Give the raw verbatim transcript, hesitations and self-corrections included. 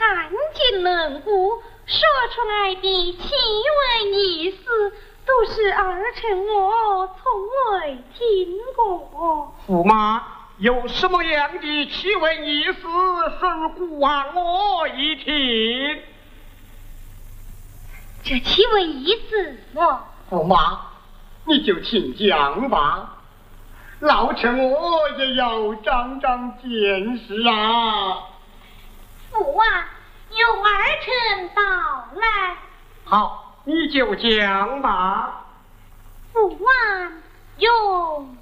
安静能故，说出来的奇闻异事，都是儿臣我从未听过。 驸马，有什么样的奇闻异事，说与孤王我一听。 这奇闻异事嘛， 驸马，你就请讲吧。老臣我也要长长见识啊。 父王，有儿臣到来。 好，你就讲吧。 父王有